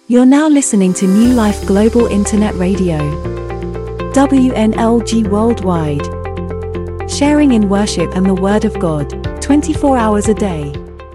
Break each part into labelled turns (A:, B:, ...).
A: You're now listening to New Life Global Internet Radio, WNLG Worldwide, sharing in worship and the Word of God, 24 hours a day.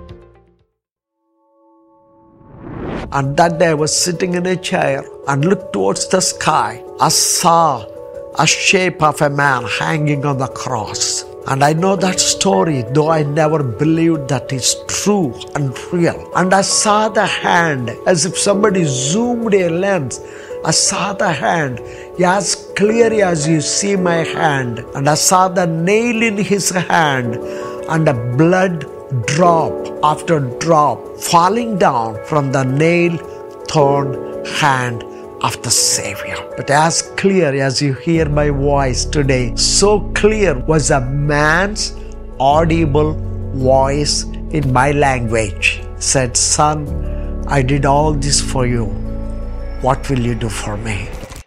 B: And that day I was sitting in a chair and looked towards the sky. I saw a shape of a man hanging on the cross. And I know that story, though I never believed that it's true and real. And I saw the hand as if somebody zoomed a lens. I saw the hand as clear as you see my hand. And I saw the nail in his hand and the blood drop after drop falling down from the nail-thorn hand of the Savior. But as clear as you hear my voice today, so clear was a man's audible voice in my language. Said, "Son, I did all this for you. What will you do for me?"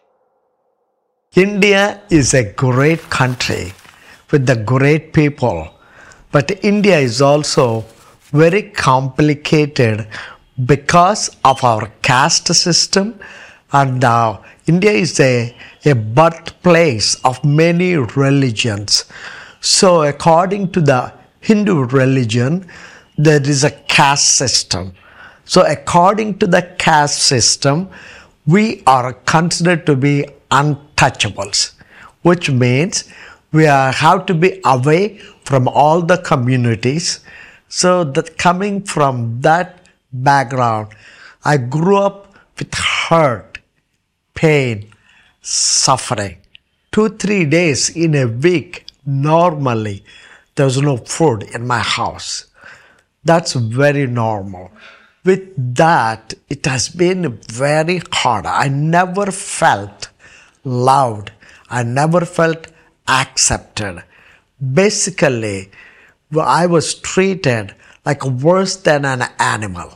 B: India is a great country with the great people. But India is also very complicated because of our caste system. And India is a birthplace of many religions. So according to the Hindu religion, there is a caste system. So according to the caste system, we are considered to be untouchables, which means we have to be away from all the communities. So that coming from that background, I grew up with hurt, pain, suffering. 2-3 days in a week, normally, there was no food in my house. That's very normal. With that, it has been very hard. I never felt loved. I never felt accepted. Basically, I was treated like worse than an animal.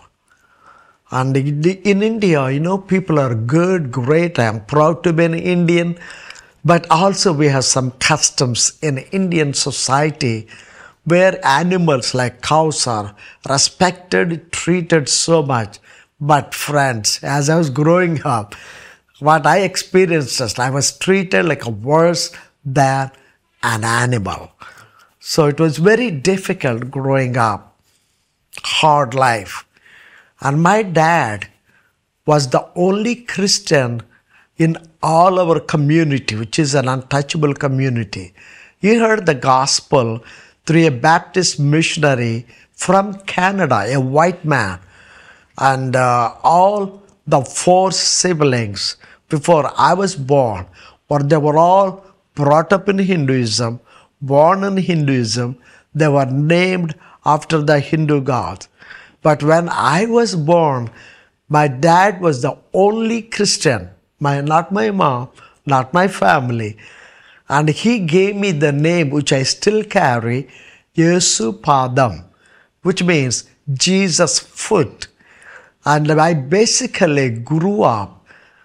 B: And in India, people are good, great. I am proud to be an Indian. But also we have some customs in Indian society where animals like cows are respected, treated so much. But friends, as I was growing up, what I experienced is I was treated like a worse than an animal. So it was very difficult growing up, hard life. And my dad was the only Christian in all our community, which is an untouchable community. He heard the gospel through a Baptist missionary from Canada, a white man. And all the 4 siblings before I was born, they were all brought up in Hinduism, born in Hinduism. They were named after the Hindu gods. But when I was born, my dad was the only Christian, not my mom, not my family. And he gave me the name which I still carry, Yesu Padam, which means Jesus' foot. And I basically grew up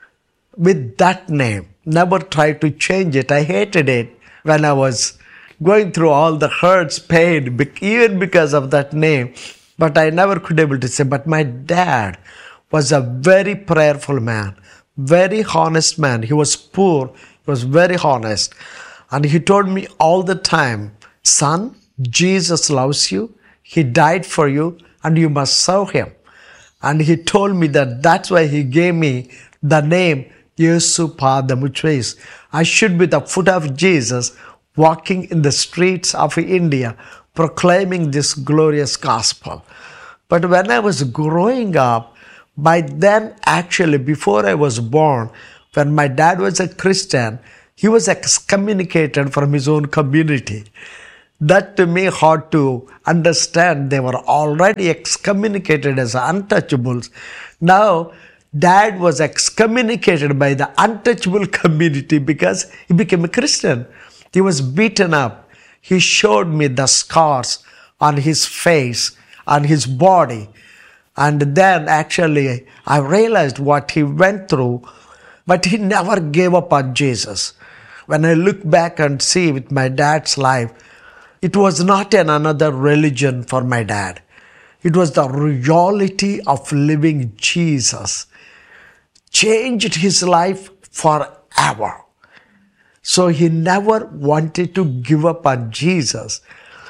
B: with that name, never tried to change it. I hated it when I was going through all the hurts, pain, even because of that name. But I never could be able to say, but my dad was a very prayerful man, very honest man. He was poor, he was very honest. And he told me all the time, "Son, Jesus loves you, he died for you, and you must serve him." And he told me that's why he gave me the name Yesu Padam, which means I should be the foot of Jesus, walking in the streets of India, proclaiming this glorious gospel. But when I was growing up, by then actually before I was born, when my dad was a Christian, he was excommunicated from his own community. That to me hard to understand. They were already excommunicated as untouchables. Now, dad was excommunicated by the untouchable community because he became a Christian. He was beaten up. He showed me the scars on his face, on his body. And then actually I realized what he went through, but he never gave up on Jesus. When I look back and see with my dad's life, it was not another religion for my dad. It was the reality of living Jesus. changed his life forever. So he never wanted to give up on Jesus.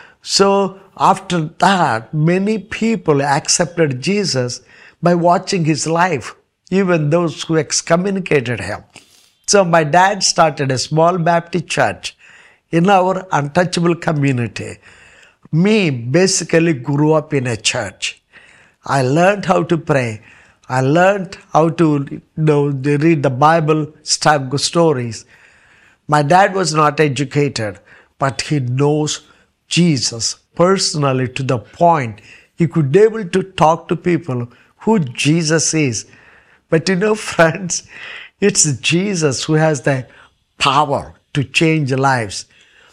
B: So after that, many people accepted Jesus by watching his life, even those who excommunicated him. So my dad started a small Baptist church in our untouchable community. Me basically grew up in a church. I learned how to pray. I learned how to read the Bible stories. My dad was not educated, but he knows Jesus personally to the point he could be able to talk to people who Jesus is. But friends, it's Jesus who has the power to change lives.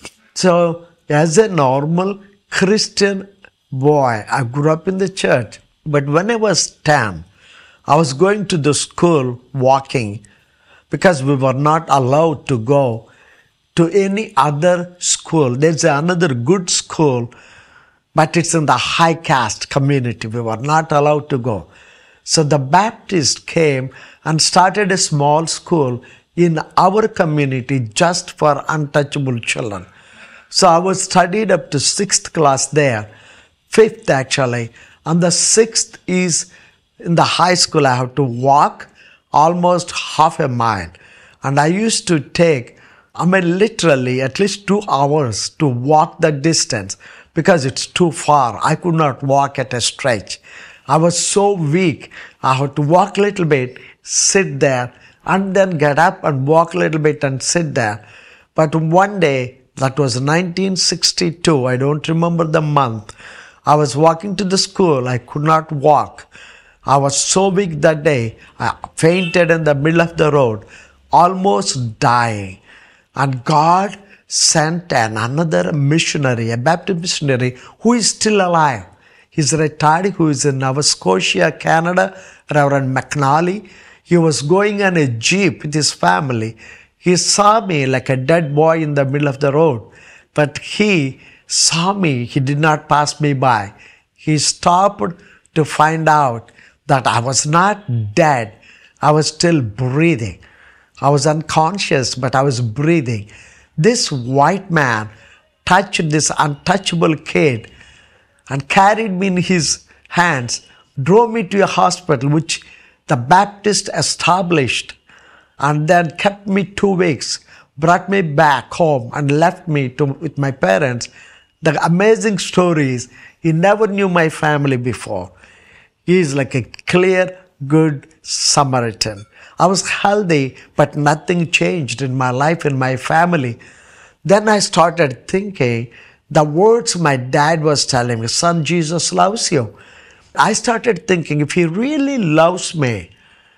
B: So as a normal Christian boy, I grew up in the church. But when I was 10, I was going to the school walking because we were not allowed to go to any other school. There's another good school, but it's in the high caste community. We were not allowed to go. So the Baptist came and started a small school in our community just for untouchable children. So I was studied up to 6th class there, 5th actually, and the 6th is in the high school. I have to walk almost half a mile. And I used to take, literally at least 2 hours to walk that distance because it's too far. I could not walk at a stretch. I was so weak. I had to walk a little bit, sit there, and then get up and walk a little bit and sit there. But one day, that was 1962, I don't remember the month, I was walking to the school. I could not walk. I was so weak that day. I fainted in the middle of the road, almost dying. And God sent another missionary, a Baptist missionary, who is still alive. He's retired, who is in Nova Scotia, Canada, Reverend McNally. He was going on a jeep with his family. He saw me like a dead boy in the middle of the road. But he saw me. He did not pass me by. He stopped to find out that I was not dead. I was still breathing. I was unconscious, but I was breathing. This white man touched this untouchable kid and carried me in his hands, drove me to a hospital which the Baptist established, and then kept me 2 weeks, brought me back home and left me with my parents. The amazing story is he never knew my family before. He is like a clear, good Samaritan. I was healthy, but nothing changed in my life, in my family. Then I started thinking the words my dad was telling me, son, Jesus loves you. I started thinking, if he really loves me,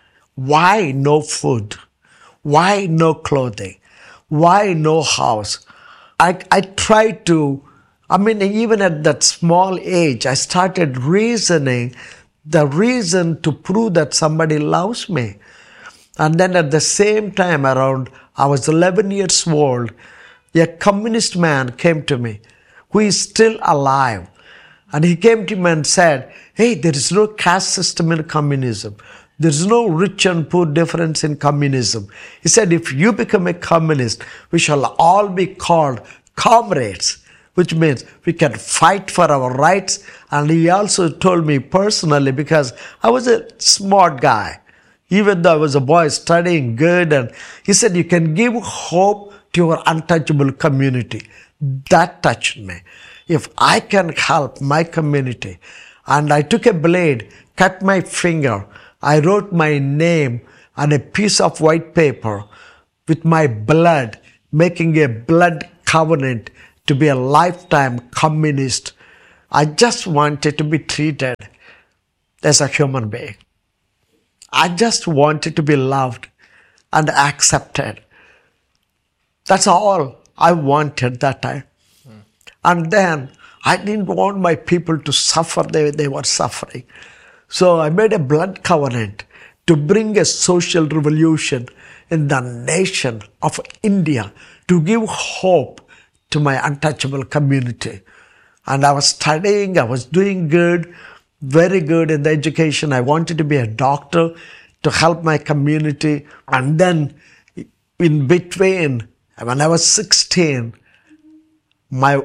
B: why no food? Why no clothing? Why no house? I tried to, even at that small age, I started reasoning the reason to prove that somebody loves me. And then at the same time I was 11 years old, a communist man came to me who is still alive. And he came to me and said, hey, there is no caste system in communism. There is no rich and poor difference in communism. He said, if you become a communist, we shall all be called comrades, which means we can fight for our rights. And he also told me personally, because I was a smart guy, even though I was a boy studying good, and he said, you can give hope to your untouchable community. That touched me. If I can help my community, and I took a blade, cut my finger, I wrote my name on a piece of white paper with my blood, making a blood covenant to be a lifetime communist. I just wanted to be treated as a human being. I just wanted to be loved and accepted. That's all I wanted that time. And then I didn't want my people to suffer the way they were suffering. So I made a blood covenant to bring a social revolution in the nation of India, to give hope to my untouchable community. And I was studying, I was doing good, very good in the education. I wanted to be a doctor. to help my community. And then in between, when I was 16, my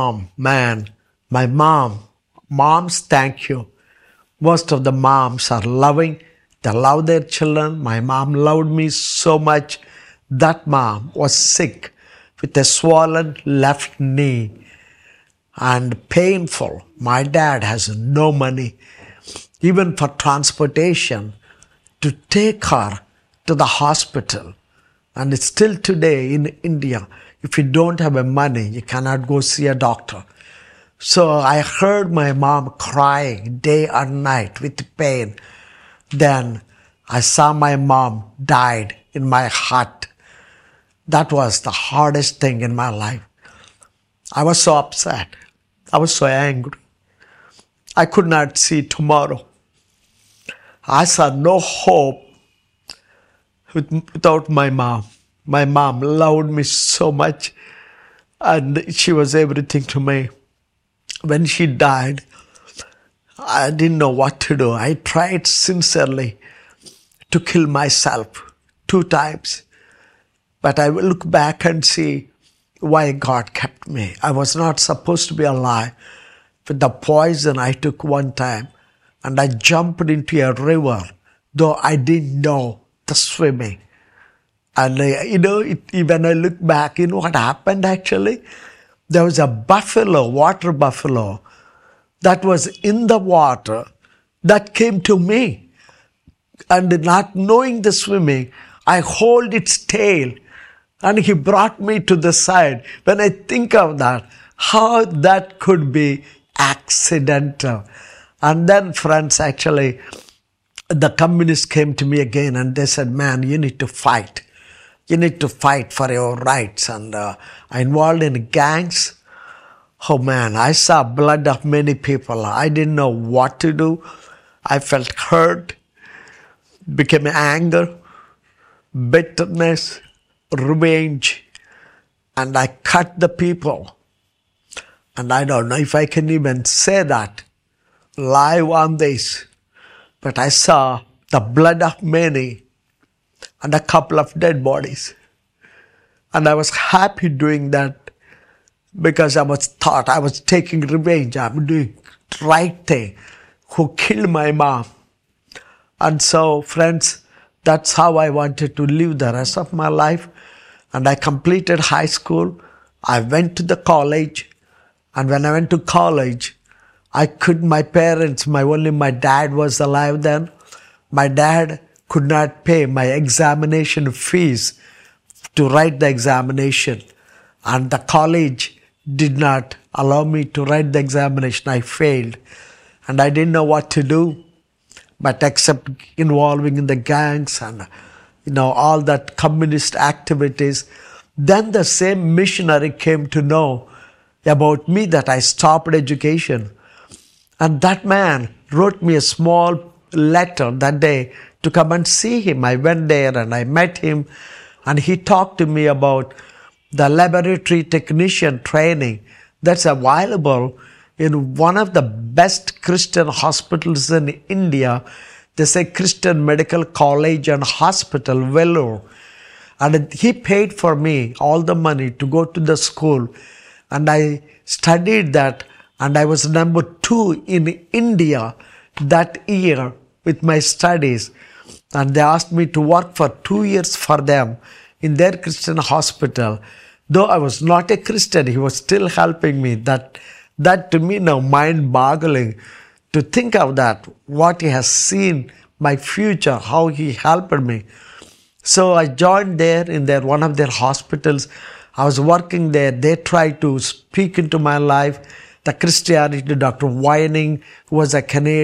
B: moms, thank you. Most of the moms are loving. They love their children. My mom loved me so much. That mom was sick with a swollen left knee and painful. My dad has no money, even for transportation, to take her to the hospital. And it's still today in India, if you don't have money, you cannot go see a doctor. So I heard my mom crying day and night with pain. Then I saw my mom died in my heart. That was the hardest thing in my life. I was so upset. I was so angry. I could not see tomorrow. I saw no hope without my mom. My mom loved me so much, and she was everything to me. When she died, I didn't know what to do. I tried sincerely to kill myself 2 times. But I will look back and see why God kept me. I was not supposed to be alive. With the poison I took one time, and I jumped into a river, though I didn't know the swimming. And when I look back, you know what happened actually? There was a buffalo, water buffalo, that was in the water that came to me. And not knowing the swimming, I hold its tail and he brought me to the side. When I think of that, how that could be accidental. And then, friends, actually, the communists came to me again and they said, man, you need to fight. You need to fight for your rights. And I involved in gangs. Oh man, I saw blood of many people. I didn't know what to do. I felt hurt, became anger, bitterness, revenge. And I cut the people. And I don't know if I can even say that live on this. But I saw the blood of many and a couple of dead bodies. And I was happy doing that because I was taking revenge. I'm doing the right thing. Who killed my mom. And so, friends, that's how I wanted to live the rest of my life. And I completed high school. I went to the college. And when I went to college, my dad was alive then. My dad could not pay my examination fees to write the examination. And the college did not allow me to write the examination. I failed. And I didn't know what to do, but except involving in the gangs and, all that communist activities. Then the same missionary came to know about me that I stopped education. And that man wrote me a small letter that day to come and see him. I went there and I met him, and he talked to me about the laboratory technician training that's available in one of the best Christian hospitals in India. They say Christian Medical College and Hospital, Vellore. And he paid for me all the money to go to the school. And I studied that, and I was number 2 in India that year with my studies. And they asked me to work for 2 years for them in their Christian hospital. Though I was not a Christian, he was still helping me. That to me now mind-boggling to think of that, what he has seen, my future, how he helped me. So I joined there in one of their hospitals. I was working there. They tried to speak into my life the Christianity. Dr. Vining, who was a Canadian,